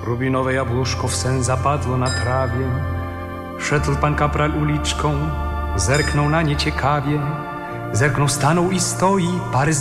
Rubinowe jabłuszko w sen zapadło na trawie. Szedł pan kapral uliczką, zerknął na nie ciekawie. Zerknął, stanął i stoi, pary